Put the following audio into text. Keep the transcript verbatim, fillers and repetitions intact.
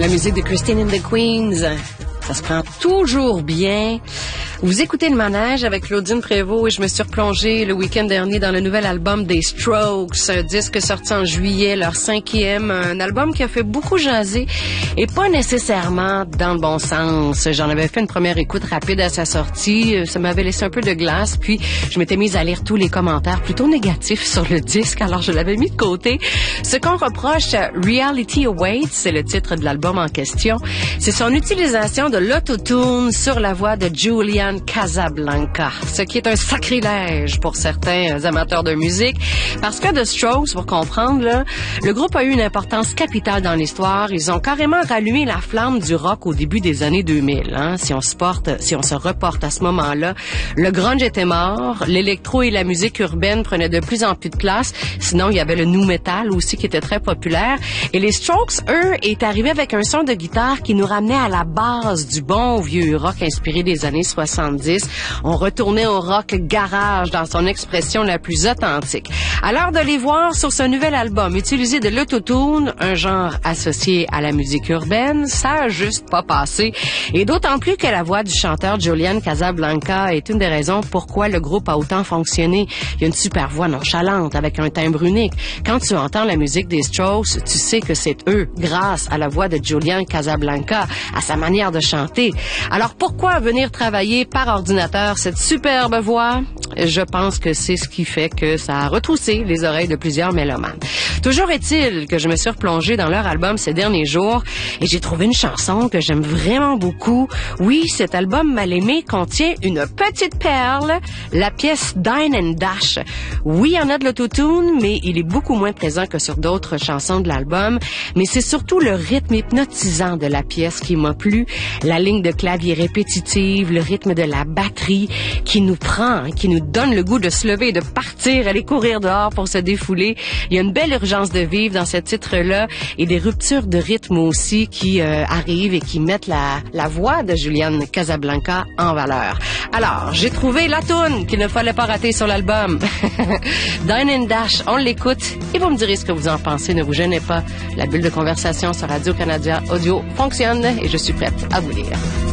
La musique de Christine and the Queens, ça se prend toujours bien. Vous écoutez Le Manège avec Claudine Prévost et je me suis replongée le week-end dernier dans le nouvel album des Strokes, un disque sorti en juillet, leur cinquième, un album qui a fait beaucoup jaser et pas nécessairement dans le bon sens. J'en avais fait une première écoute rapide à sa sortie, ça m'avait laissé un peu de glace, puis je m'étais mise à lire tous les commentaires plutôt négatifs sur le disque, alors je l'avais mis de côté. Ce qu'on reproche à Reality Awaits, c'est le titre de l'album en question, c'est son utilisation de l'autotune sur la voix de Julian Casablanca, ce qui est un sacrilège pour certains amateurs de musique, parce que The Strokes, pour comprendre, là, le groupe a eu une importance capitale dans l'histoire. Ils ont carrément rallumé la flamme du rock au début des années deux mille. Hein. Si on se porte, si on se reporte à ce moment-là, le grunge était mort, l'électro et la musique urbaine prenaient de plus en plus de place. Sinon, il y avait le nu metal aussi qui était très populaire. Et les Strokes, eux, est arrivé avec un son de guitare qui nous ramenait à la base du bon vieux rock inspiré des années soixante-dix. On retournait au rock garage dans son expression la plus authentique. Alors de les voir sur ce nouvel album utiliser de l'autotune, un genre associé à la musique urbaine, ça a juste pas passé. Et d'autant plus que la voix du chanteur Julian Casablanca est une des raisons pourquoi le groupe a autant fonctionné. Il y a une super voix nonchalante avec un timbre unique. Quand tu entends la musique des Strokes, tu sais que c'est eux, grâce à la voix de Julian Casablanca, à sa manière de chanter. Alors pourquoi venir travailler par ordinateur cette superbe voix? Je pense que c'est ce qui fait que ça a retroussé les oreilles de plusieurs mélomanes. Toujours est-il que je me suis replongée dans leur album ces derniers jours et j'ai trouvé une chanson que j'aime vraiment beaucoup. Oui, cet album mal aimé contient une petite perle, la pièce Dine and Dash. Oui, il y en a de l'autotune, mais il est beaucoup moins présent que sur d'autres chansons de l'album. Mais c'est surtout le rythme hypnotisant de la pièce qui m'a plu, la ligne de clavier répétitive, le rythme de la batterie qui nous prend, qui nous donne le goût de se lever et de partir, aller courir dehors pour se défouler. Il y a une belle urgence de vivre dans ce titre-là et des ruptures de rythme aussi qui euh, arrivent et qui mettent la, la voix de Julian Casablanca en valeur. Alors, j'ai trouvé la toune qu'il ne fallait pas rater sur l'album. Dine and Dash, on l'écoute et vous me direz ce que vous en pensez. Ne vous gênez pas. La bulle de conversation sur Radio-Canada Audio fonctionne et je suis prête à vous lire.